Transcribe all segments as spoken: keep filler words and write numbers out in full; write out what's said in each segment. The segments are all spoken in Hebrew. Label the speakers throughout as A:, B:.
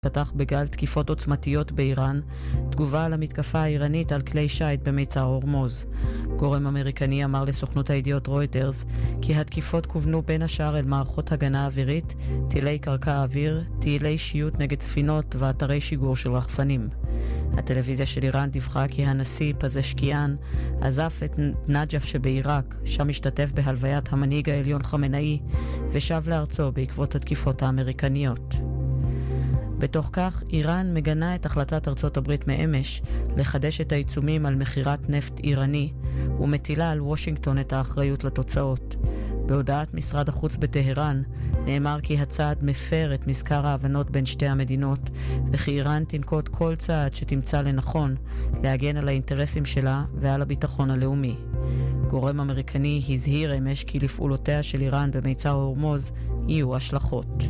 A: פתח בגל תקיפות עוצמתיות באיראן, תגובה על המתקפה האיראנית על כלי שייט במיצר הורמוז. גורם אמריקני אמר לסוכנות הידיעות רויטרס כי התקיפות כוונו בין השאר אל מערכות הגנה אווירית, טילי קרקע אוויר, טילי שיוט נגד ספינות ואתרי שיגור של רחפנים. הטלוויזיה של איראן דיווחה כי הנשיא פזשקיאן עזב את נג'ף שבעיראק, שם השתתף בהלוויית המנהיג העליון חמינאי, ושב לארצו בעקבות התקיפות האמריקניות. בתוך כך, איראן מגנה את החלטת ארצות הברית מאמש לחדש את העיצומים על מחירת נפט איראני ומטילה על וושינגטון את האחריות לתוצאות. בהודעת משרד החוץ בטהרן נאמר כי הצעד מפר את מזכר ההבנות בין שתי המדינות וכי איראן תנקוט כל צעד שתמצא לנכון להגן על האינטרסים שלה ועל הביטחון הלאומי. גורם אמריקני הזהיר אמש כי לפעולותיה של איראן במיצר הורמוז יהיו השלכות.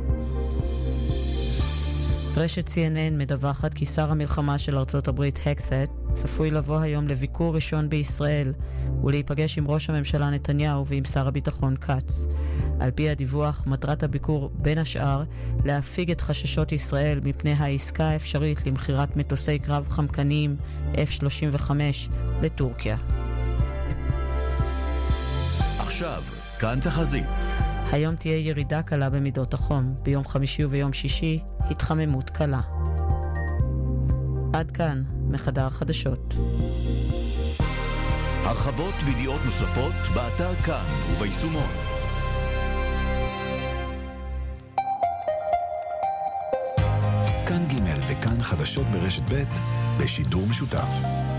A: רשת סי אן אן מדווחת כי שר המלחמה של ארצות הברית הקסט צפוי לבוא היום לביקור ראשון בישראל ולהיפגש עם ראש הממשלה נתניהו ועם שר הביטחון קץ. על פי הדיווח, מטרת הביקור בין השאר להפיג את חששות ישראל מפני העסקה האפשרית למחירת מטוסי קרב חמקניים אף שלושים וחמש לטורקיה.
B: עכשיו, כאן תחזית.
A: היום תהיה ירידה קלה במידות החום, ביום חמישי וביום שישי התחממות קלה. עד כאן מחדר החדשות.
B: הרחבות וידיעות נוספות באתר כאן וביישומון. כאן ג' וכאן חדשות ברשת ב' בשידור משותף.